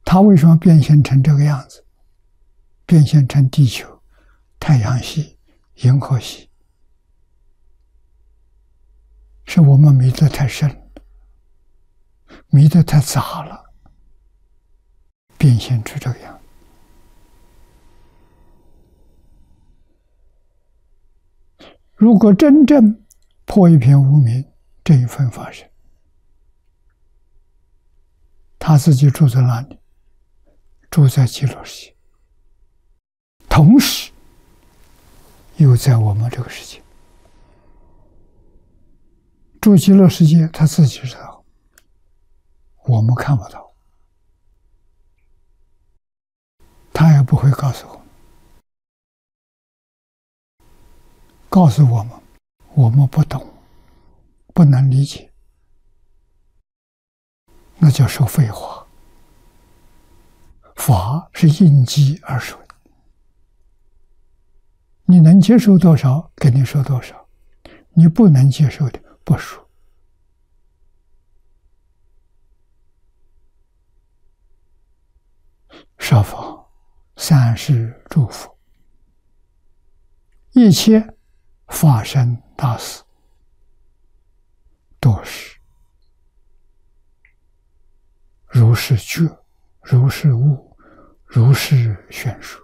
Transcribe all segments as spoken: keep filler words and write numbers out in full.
它为什么变现成这个样子？变现成地球、太阳系、银河系，是我们迷得太深了，迷得太杂了，变现出这个样子。如果真正破一片无明，这一份法身，他自己住在哪里？住在极乐世界，同时又在我们这个世界。住极乐世界，他自己知道，我们看不到，他也不会告诉我们。告诉我们，我们不懂，不能理解，那叫说废话。法是应机而说的，你能接受多少，给你说多少；你不能接受的，不说。设法三世诸佛，一切法身大事，都是如是觉，如是悟，如是宣说。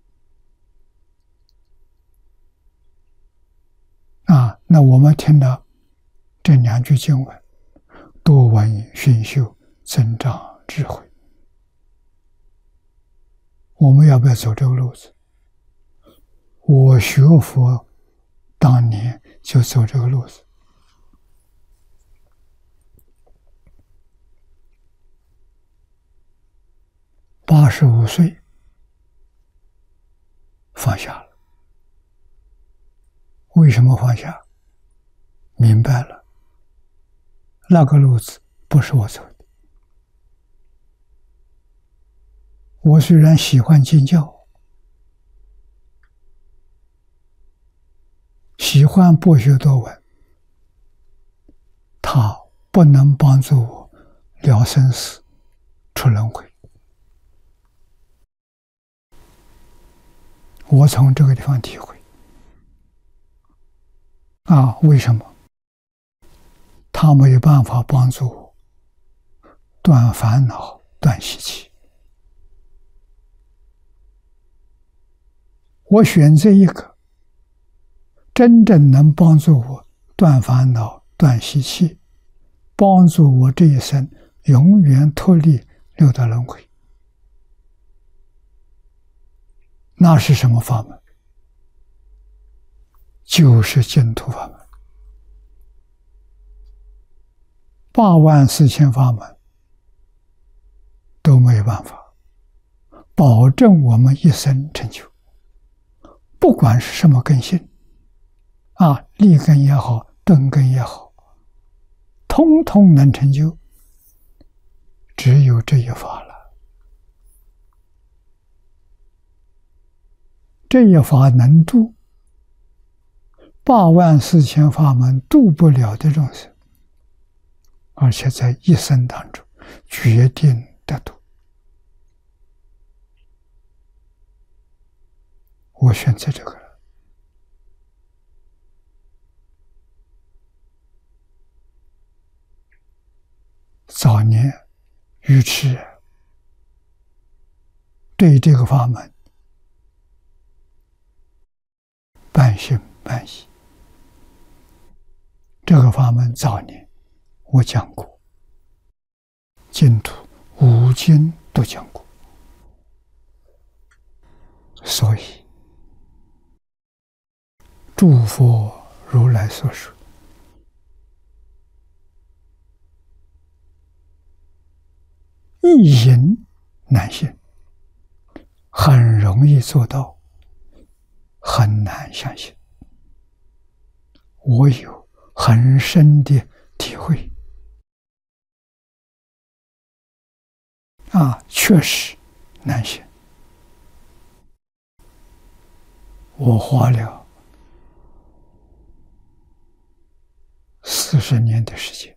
啊，那我们听到这两句经文，多闻熏修，增长智慧。我们要不要走这个路子？我学佛当年就走这个路子。八十五岁放下了。为什么放下？明白了，那个路子不是我走的。我虽然喜欢经教，喜欢博学多闻，它不能帮助我了生死、出轮回。我从这个地方体会啊，为什么？它没有办法帮助我断烦恼、断习气。我选择一个真正能帮助我断烦恼、断习气，帮助我这一生永远脱离六道轮回。那是什么法门？就是净土法门。八万四千法门都没有办法保证我们一生成就。不管是什么根性啊，立根也好，顿根也好，通通能成就，只有这一法了。这一法能度八万四千法门度不了的众生，而且在一生当中决定得度。我选择这个了。早年愚痴对这个法门半信半疑。这个法门早年我讲过，净土五经都讲过，所以诸佛如来所说，一因难信，很容易做到，很难相信。我有很深的体会啊，确实难信。我花了四十年的时间，